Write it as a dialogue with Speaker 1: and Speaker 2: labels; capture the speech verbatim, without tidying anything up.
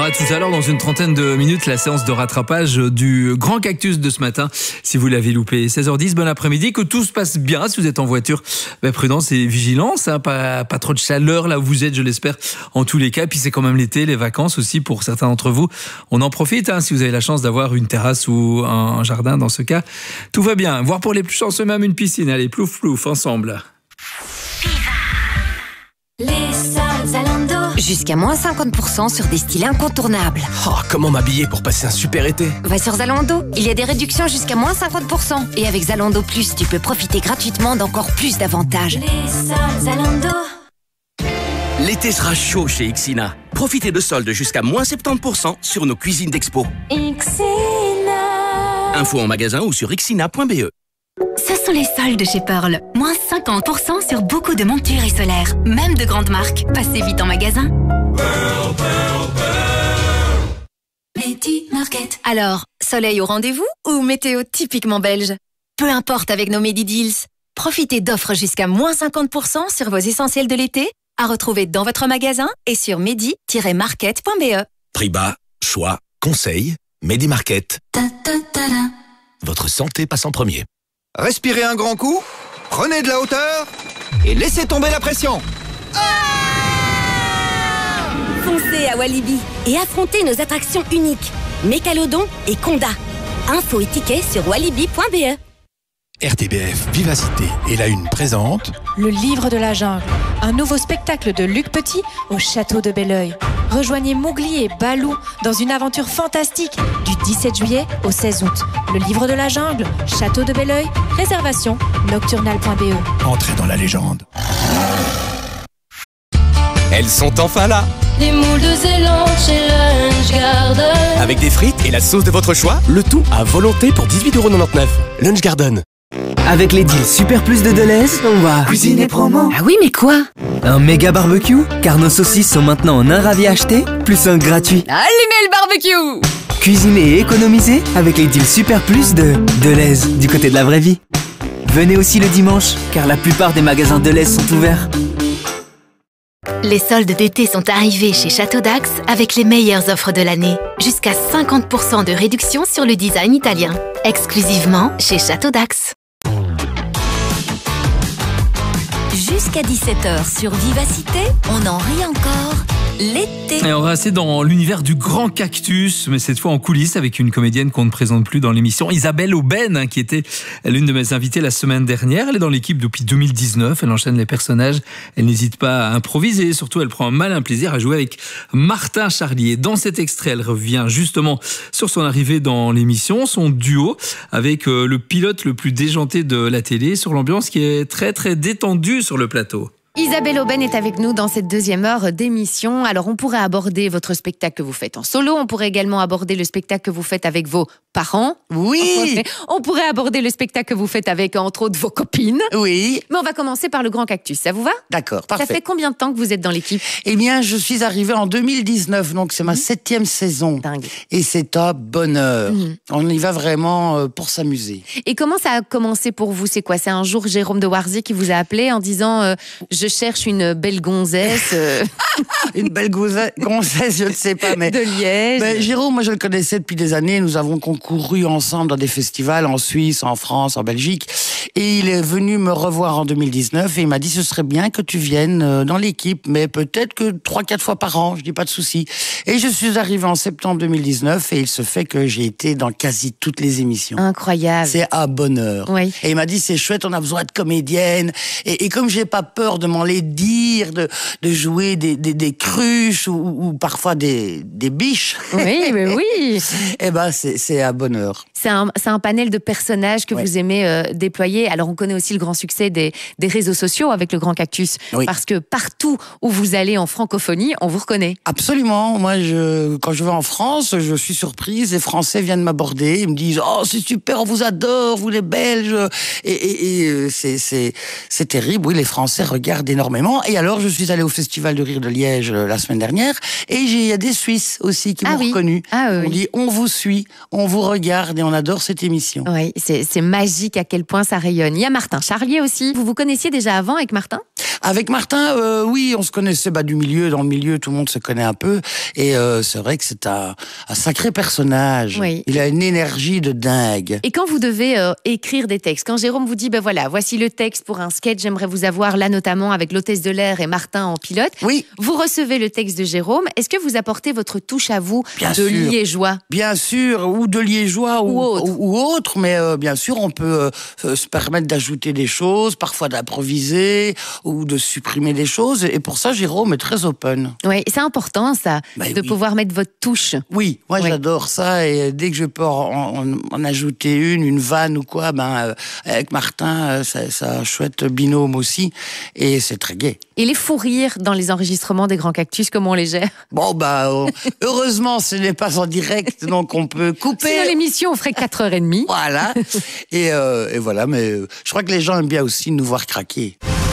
Speaker 1: aura tout à l'heure dans une trentaine de minutes la séance de rattrapage du Grand Cactus de ce matin. Si vous l'avez loupé, seize heures dix, bon après-midi, que tout se passe bien. Si vous êtes en voiture, ben prudence et vigilance, hein, pas, pas trop de chaleur là où vous êtes, je l'espère, en tous les cas. Puis c'est quand même l'été, les vacances aussi pour certains d'entre vous. On en profite, hein, si vous avez la chance d'avoir une terrasse ou un jardin dans ce cas. Tout va bien. Voire pour les plus chanceux, même une piscine. Allez, plouf plouf, ensemble.
Speaker 2: Les soldes Zalando. Jusqu'à moins cinquante pour cent sur des styles incontournables.
Speaker 3: Oh, comment m'habiller pour passer un super été?
Speaker 2: Va sur Zalando, il y a des réductions jusqu'à moins cinquante pour cent. Et avec Zalando Plus, tu peux profiter gratuitement d'encore plus d'avantages. Les soldes Zalando.
Speaker 3: L'été sera chaud chez Ixina. Profitez de soldes jusqu'à moins soixante-dix pour cent sur nos cuisines d'expo.
Speaker 2: Ixina.
Speaker 3: Info en magasin ou sur ixina point b e.
Speaker 4: Ce sont les soldes chez Pearl. Moins cinquante pour cent sur beaucoup de montures et solaires. Même de grandes marques. Passez vite en magasin.
Speaker 2: Pearl, Pearl, Pearl. Medi Market.
Speaker 4: Alors, soleil au rendez-vous ou météo typiquement belge? Peu importe avec nos Medi Deals. Profitez d'offres jusqu'à moins cinquante pour cent sur vos essentiels de l'été. À retrouver dans votre magasin et sur medi tiret market point b e.
Speaker 5: Prix bas, choix, conseil, Medi Market.
Speaker 2: Ta, ta, ta, ta.
Speaker 5: Votre santé passe en premier.
Speaker 6: Respirez un grand coup, prenez de la hauteur et laissez tomber la pression.
Speaker 7: Foncez à Walibi et affrontez nos attractions uniques, Mécalodon et Conda. Info et tickets sur walibi point b e.
Speaker 8: R T B F Vivacité et la Une présente
Speaker 9: Le Livre de la Jungle, un nouveau spectacle de Luc Petit au château de Belleuil. Rejoignez Mowgli et Balou dans une aventure fantastique du dix-sept juillet au seize août. Le Livre de la Jungle, château de Belleuil, réservation nocturnal point b e.
Speaker 8: Entrez dans la légende.
Speaker 3: Elles sont enfin là.
Speaker 10: Des moules de Zélande chez Lunch Garden.
Speaker 3: Avec des frites et la sauce de votre choix, le tout à volonté pour dix-huit euros quatre-vingt-dix-neuf. Lunch Garden.
Speaker 11: Avec les deals Super Plus de Deleuze, on va cuisiner promo.
Speaker 4: Ah oui, mais quoi?
Speaker 11: Un méga barbecue, car nos saucisses sont maintenant en un ravi acheté, plus un gratuit.
Speaker 4: Allumez le barbecue!
Speaker 11: Cuisiner et économiser avec les deals Super Plus de Deleuze, du côté de la vraie vie. Venez aussi le dimanche, car la plupart des magasins Deleuze sont ouverts.
Speaker 4: Les soldes d'été sont arrivés chez Château d'Axe avec les meilleures offres de l'année. Jusqu'à cinquante pour cent de réduction sur le design italien. Exclusivement chez Château d'Axe.
Speaker 2: Jusqu'à dix-sept heures sur Vivacité, on en rit encore. L'été.
Speaker 1: Et on va rester dans l'univers du Grand Cactus, mais cette fois en coulisses avec une comédienne qu'on ne présente plus dans l'émission, Isabelle Aubène, hein, qui était l'une de mes invitées la semaine dernière. Elle est dans l'équipe depuis deux mille dix-neuf, elle enchaîne les personnages, elle n'hésite pas à improviser, surtout elle prend un malin plaisir à jouer avec Martin Charlier. Dans cet extrait, elle revient justement sur son arrivée dans l'émission, son duo avec le pilote le plus déjanté de la télé, sur l'ambiance qui est très très détendue sur le plateau.
Speaker 12: Isabelle Aubène est avec nous dans cette deuxième heure d'émission. Alors, on pourrait aborder votre spectacle que vous faites en solo. On pourrait également aborder le spectacle que vous faites avec vos parents.
Speaker 13: Oui.
Speaker 12: On pourrait aborder le spectacle que vous faites avec, entre autres, vos copines.
Speaker 13: Oui.
Speaker 12: Mais on va commencer par le Grand Cactus. Ça vous va?
Speaker 13: D'accord, parfait.
Speaker 12: Ça fait combien de temps que vous êtes dans l'équipe?
Speaker 13: Eh bien, je suis arrivée en deux mille dix-neuf, donc c'est ma mmh. septième saison.
Speaker 12: Dingue.
Speaker 13: Et c'est un bonheur. Mmh. On y va vraiment pour s'amuser.
Speaker 12: Et comment ça a commencé pour vous? C'est quoi? C'est un jour Jérôme de Warzy qui vous a appelé en disant euh, « Je cherche une belle gonzesse. Euh... »
Speaker 13: Une belle gonzesse, je ne sais pas, mais...
Speaker 12: De Liège.
Speaker 13: Ben, Jérôme, moi je le connaissais depuis des années. Nous avons concouru ensemble dans des festivals en Suisse, en France, en Belgique. Et il est venu me revoir en deux mille dix-neuf et il m'a dit ce serait bien que tu viennes dans l'équipe, mais peut-être que trois, quatre fois par an, je dis pas de souci. Et je suis arrivée en septembre deux mille dix-neuf et il se fait que j'ai été dans quasi toutes les émissions.
Speaker 12: Incroyable.
Speaker 13: C'est un bonheur.
Speaker 12: Oui.
Speaker 13: Et il m'a dit c'est chouette, on a besoin de comédiennes. Et, et comme j'ai pas peur de m'en les dire, de, de jouer des, des, des cruches ou, ou parfois des, des biches.
Speaker 12: Oui, mais oui.
Speaker 13: Eh ben c'est, c'est un bonheur.
Speaker 12: C'est un, c'est un panel de personnages que ouais. vous aimez euh, déployer. Alors, on connaît aussi le grand succès des, des réseaux sociaux avec le Grand Cactus.
Speaker 13: Oui.
Speaker 12: Parce que partout où vous allez en francophonie, on vous reconnaît.
Speaker 13: Absolument. Moi, je, quand je vais en France, je suis surprise. Les Français viennent m'aborder. Ils me disent « Oh, c'est super, on vous adore, vous les Belges !» Et, et, et c'est, c'est, c'est terrible. Oui, les Français regardent énormément. Et alors, je suis allée au Festival de Rire de Liège la semaine dernière. Et il y a des Suisses aussi qui
Speaker 12: ah
Speaker 13: m'ont
Speaker 12: oui.
Speaker 13: reconnu.
Speaker 12: Ah oui.
Speaker 13: On dit « On vous suit, on vous regarde et on adore cette émission. »
Speaker 12: Oui, c'est, c'est magique à quel point ça ça rayonne. Il y a Martin Charlier aussi. Vous vous connaissiez déjà avant avec Martin ?
Speaker 13: Avec Martin, euh, oui, on se connaissait bah, du milieu. Dans le milieu, tout le monde se connaît un peu. Et euh, c'est vrai que c'est un, un sacré personnage.
Speaker 12: Oui.
Speaker 13: Il a une énergie de dingue.
Speaker 12: Et quand vous devez euh, écrire des textes, quand Jérôme vous dit, ben voilà, voici le texte pour un sketch, j'aimerais vous avoir là notamment avec l'hôtesse de l'air et Martin en pilote.
Speaker 13: Oui.
Speaker 12: Vous recevez le texte de Jérôme. Est-ce que vous apportez votre touche à vous
Speaker 13: bien
Speaker 12: de
Speaker 13: sûr.
Speaker 12: liégeois ?
Speaker 13: Bien sûr, ou de liégeois ou,
Speaker 12: ou autre.
Speaker 13: Ou, ou autre, mais euh, bien sûr, on peut euh, se permettre d'ajouter des choses, parfois d'improviser ou de supprimer des choses. Et pour ça, Jérôme est très open.
Speaker 12: Oui, c'est important ça,
Speaker 13: bah,
Speaker 12: de
Speaker 13: oui.
Speaker 12: pouvoir mettre votre touche.
Speaker 13: Oui, moi
Speaker 12: oui.
Speaker 13: j'adore ça. Et dès que je peux en, en, en ajouter une, une vanne ou quoi, ben euh, avec Martin, euh, c'est un chouette binôme aussi. Et c'est très gai.
Speaker 12: Et les fous rires dans les enregistrements des Grands Cactus, comment on les gère ?
Speaker 13: Bon, bah, euh, heureusement, ce n'est pas en direct, donc on peut couper.
Speaker 12: Sinon, l'émission, on ferait quatre heures trente.
Speaker 13: Voilà. Et, euh, et voilà, mais euh, je crois que les gens aiment bien aussi nous voir craquer.